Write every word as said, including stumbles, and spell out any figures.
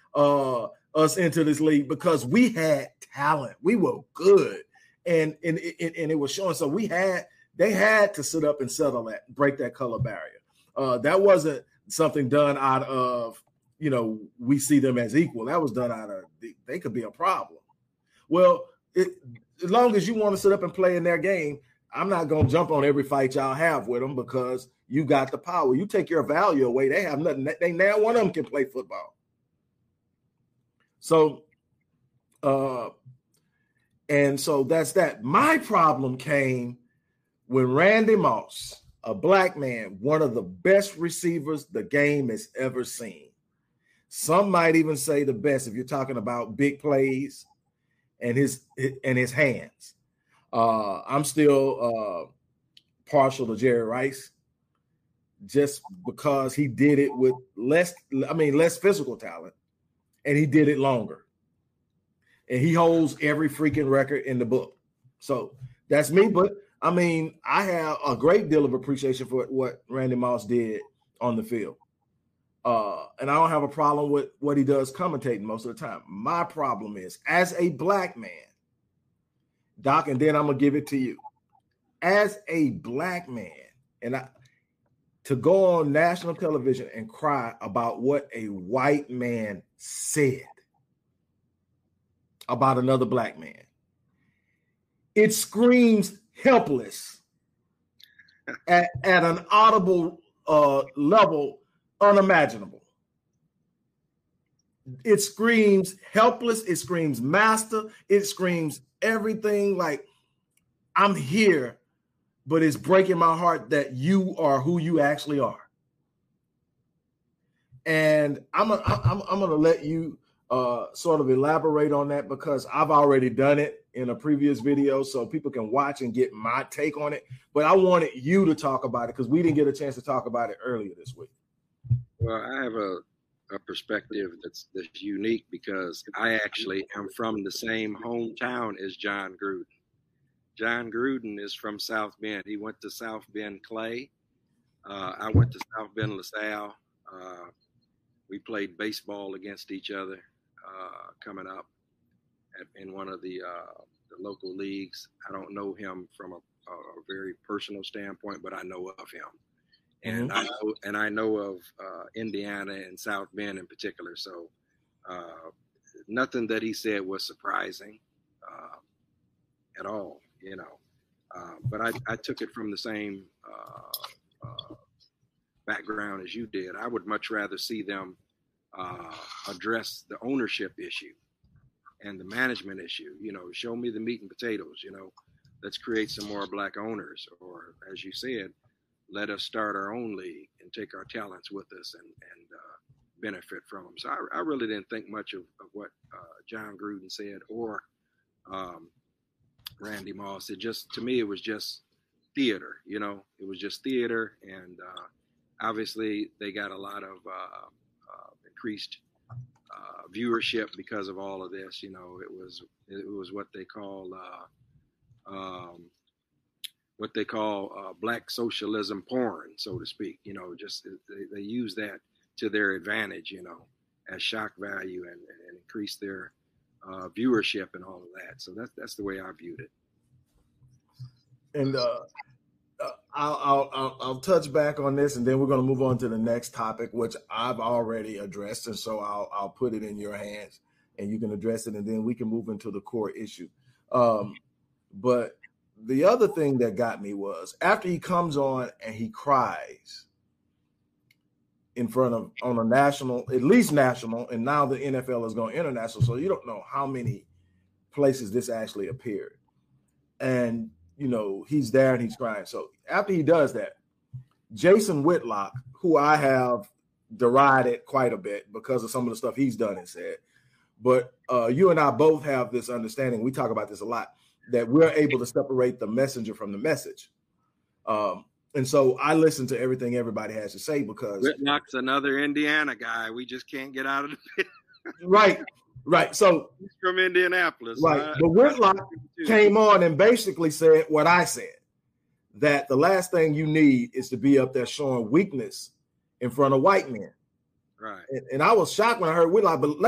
uh, us into this league because we had talent. We were good. And, and, and, and it was showing. So we had, they had to sit up and settle that, break that color barrier. Uh, that wasn't something done out of, you know, we see them as equal. That was done out of, they, they could be a problem. Well, it, as long as you want to sit up and play in their game, I'm not going to jump on every fight y'all have with them because you got the power. You take your value away, they have nothing. They now one of them can play football. So, uh, and so that's that. My problem came when Randy Moss, a black man, one of the best receivers the game has ever seen. Some might even say the best if you're talking about big plays and his and his hands. Uh, I'm still uh, partial to Jerry Rice just because he did it with less, I mean, less physical talent, and he did it longer. And he holds every freaking record in the book. So that's me. But, I mean, I have a great deal of appreciation for what Randy Moss did on the field. Uh, and I don't have a problem with what he does commentating most of the time. My problem is, as a black man, Doc, and then I'm going to give it to you. As a black man, and I, to go on national television and cry about what a white man said about another black man, it screams helpless at, at an audible uh, level unimaginable. It screams helpless. It screams master. It screams everything. Like, I'm here, but it's breaking my heart that you are who you actually are. And I'm a, I'm I'm going to let you uh, sort of elaborate on that because I've already done it in a previous video, so people can watch and get my take on it. But I wanted you to talk about it because we didn't get a chance to talk about it earlier this week. Well, I have a, a perspective that's that's unique because I actually am from the same hometown as John Gruden. John Gruden is from South Bend. He went to South Bend Clay. Uh, I went to South Bend LaSalle. Uh, we played baseball against each other uh, coming up at, in one of the, uh, the local leagues. I don't know him from a, a very personal standpoint, but I know of him. And I know, and I know of uh, Indiana and South Bend in particular. So uh, nothing that he said was surprising uh, at all, you know. Uh, but I, I took it from the same uh, uh, background as you did. I would much rather see them uh, address the ownership issue and the management issue. You know, show me the meat and potatoes. You know, let's create some more black owners, or as you said, let us start our own league and take our talents with us and, and uh, benefit from them. So I, I really didn't think much of, of what uh, John Gruden said or um, Randy Moss. It just, to me, it was just theater, you know, it was just theater. And uh, obviously they got a lot of uh, uh, increased uh, viewership because of all of this. You know, it was, it was what they call, uh, um, what they call uh, black socialism porn, so to speak. You know, just they, they use that to their advantage, you know, as shock value and, and increase their uh, viewership and all of that. So that's that's the way I viewed it. And uh, I'll, I'll, I'll, I'll touch back on this, and then we're going to move on to the next topic, which I've already addressed. And so I'll, I'll put it in your hands and you can address it, and then we can move into the core issue. Um, but the other thing that got me was after he comes on and he cries in front of on a national, at least national, and now the N F L is going international. So you don't know how many places this actually appeared. And, you know, he's there and he's crying. So after he does that, Jason Whitlock, who I have derided quite a bit because of some of the stuff he's done and said, but uh, you and I both have this understanding. We talk about this a lot, that we're able to separate the messenger from the message. Um, and so I listen to everything everybody has to say because Whitlock's another Indiana guy. We just can't get out of the pit. Right, right. So he's from Indianapolis. Right. Uh, but Whitlock came on and basically said what I said, that the last thing you need is to be up there showing weakness in front of white men. Right. And, and I was shocked when I heard Whitlock, but